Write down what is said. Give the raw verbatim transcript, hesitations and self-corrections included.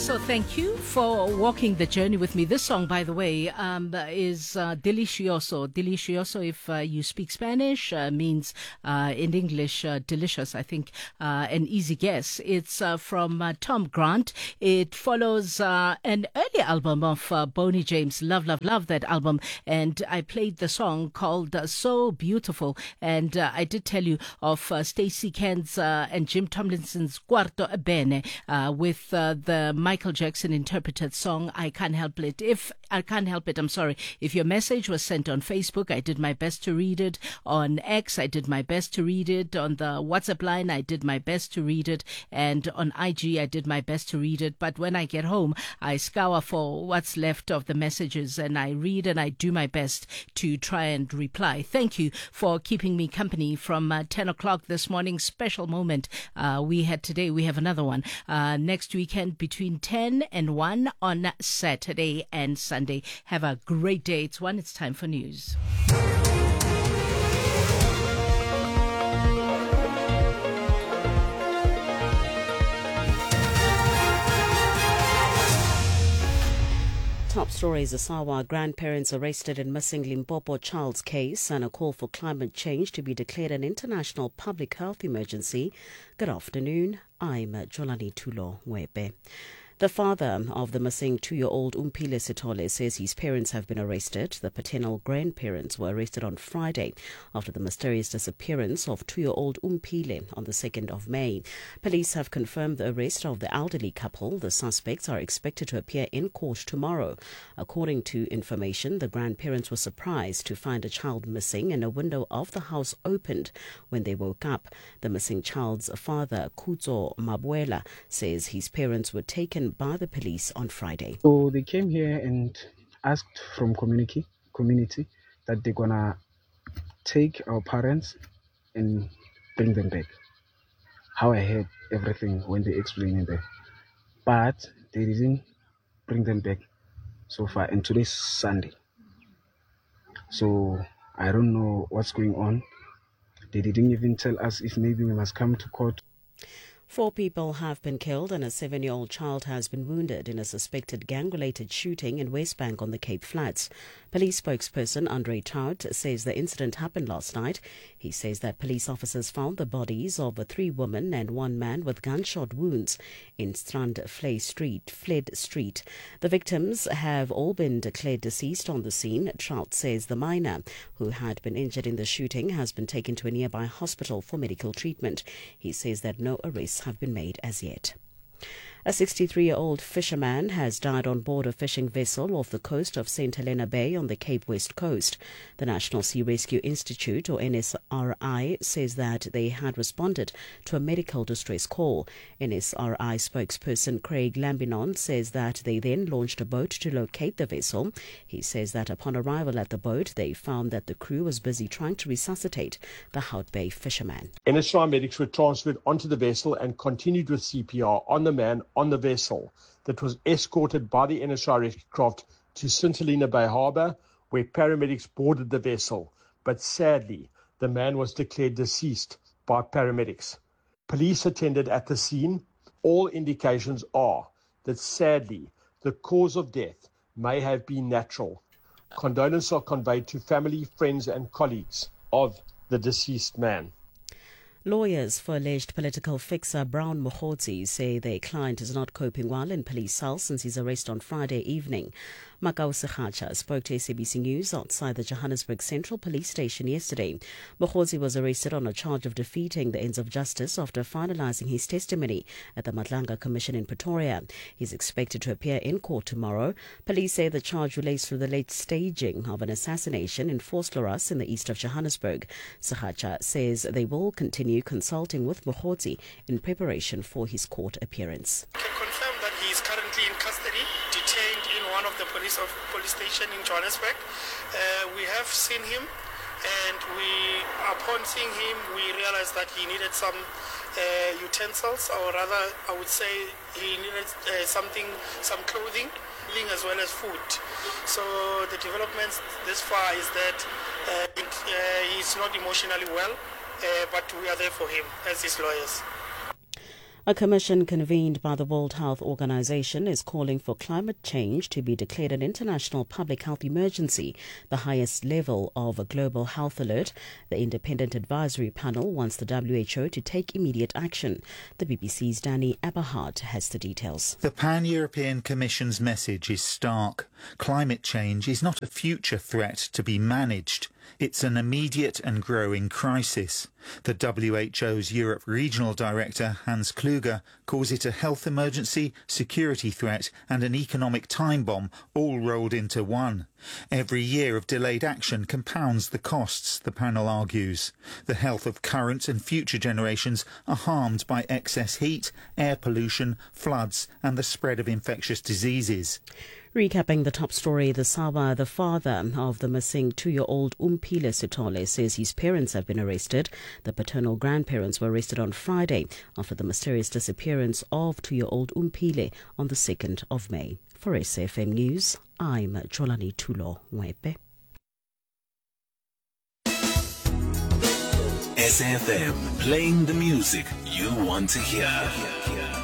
So thank you for walking the journey with me. This song, by the way, um, is uh, Delicioso. Delicioso, if uh, you speak Spanish, uh, means uh, in English, uh, delicious, I think, uh, an easy guess. It's uh, from uh, Tom Grant. It follows uh, an early album of uh, Boney James, Love, Love, Love, that album. And I played the song called uh, So Beautiful. And uh, I did tell you of uh, Stacey Kearns uh, and Jim Tomlinson's Quarto Bene uh, with uh, the Michael Jackson interpreted song, I Can't Help It. If I can't help it, I'm sorry. If your message was sent on Facebook, I did my best to read it. On X, I did my best to read it. On the WhatsApp line, I did my best to read it. And on I G, I did my best to read it. But when I get home, I scour for what's left of the messages and I read and I do my best to try and reply. Thank you for keeping me company from uh, ten o'clock this morning. Special moment uh, we had today. We have another one uh, next weekend between ten and one on Saturday and Sunday. Have a great day. It's one. It's time for news. Top stories: Asawa grandparents arrested in missing Limpopo child's case and a call for climate change to be declared an international public health emergency. Good afternoon. I'm Jolani Tulo Webe. The father of the missing two-year-old Umpile Sithole says his parents have been arrested. The paternal grandparents were arrested on Friday after the mysterious disappearance of two-year-old Umpile on the second of May. Police have confirmed the arrest of the elderly couple. The suspects are expected to appear in court tomorrow. According to information, the grandparents were surprised to find a child missing and a window of the house opened when they woke up. The missing child's father, Kuzo Mabuela, says his parents were taken by the police on Friday. So they came here and asked from community community that they're gonna take our parents and bring them back. How I heard everything when they explained it there. But they didn't bring them back so far, and today's Sunday. So I don't know what's going on. They didn't even tell us if maybe we must come to court. Four people have been killed and a seven-year-old child has been wounded in a suspected gang-related shooting in West Bank on the Cape Flats. Police spokesperson Andre Tout says the incident happened last night. He says that police officers found the bodies of three women and one man with gunshot wounds in Strand Flay Street, Fled Street. The victims have all been declared deceased on the scene. Trout says the minor, who had been injured in the shooting, has been taken to a nearby hospital for medical treatment. He says that no arrests have been made as yet. A sixty-three-year-old fisherman has died on board a fishing vessel off the coast of Saint Helena Bay on the Cape West Coast. The National Sea Rescue Institute, or N S R I, says that they had responded to a medical distress call. N S R I spokesperson Craig Lambinon says that they then launched a boat to locate the vessel. He says that upon arrival at the boat, they found that the crew was busy trying to resuscitate the Hout Bay fisherman. N S R I medics were transferred onto the vessel and continued with C P R on the man on the vessel that was escorted by the N S R rescue craft to Saint Helena Bay Harbour, where paramedics boarded the vessel. But sadly, the man was declared deceased by paramedics. Police attended at the scene. All indications are that sadly, the cause of death may have been natural. Condolences are conveyed to family, friends and colleagues of the deceased man. Lawyers for alleged political fixer Brown Mokgotsi say their client is not coping well in police cells since his arrest on Friday evening. Makau Sekhacha spoke to S A B C News outside the Johannesburg Central Police Station yesterday. Mokgotsi was arrested on a charge of defeating the ends of justice after finalizing his testimony at the Madlanga Commission in Pretoria. He's expected to appear in court tomorrow. Police say the charge relates to the late staging of an assassination in Vosloorus in the east of Johannesburg. Sekhacha says they will continue consulting with Mokgotsi in preparation for his court appearance. I can confirm that he is currently in custody, detained in one of the police of police station in Johannesburg. Uh, we have seen him, and we, upon seeing him, we realized that he needed some uh, utensils, or rather, I would say he needed uh, something, some clothing, as well as food. So the developments this far is that uh, it, uh, he's not emotionally well, uh, but we are there for him as his lawyers. A commission convened by the World Health Organization is calling for climate change to be declared an international public health emergency, the highest level of a global health alert. The independent advisory panel wants the W H O to take immediate action. The B B C's Danny Eberhard has the details. The Pan-European Commission's message is stark. Climate change is not a future threat to be managed. It's an immediate and growing crisis. The W H O's Europe Regional Director, Hans Kluge, calls it a health emergency, security threat and an economic time bomb all rolled into one. Every year of delayed action compounds the costs, the panel argues. The health of current and future generations are harmed by excess heat, air pollution, floods and the spread of infectious diseases. Recapping the top story, the Sawa, the father of the missing two-year-old Umpile Sithole, says his parents have been arrested. The paternal grandparents were arrested on Friday after the mysterious disappearance of two-year-old Umpile on the second of May. For S F M News, I'm Jolani Tulo Mwepe. S F M, playing the music you want to hear.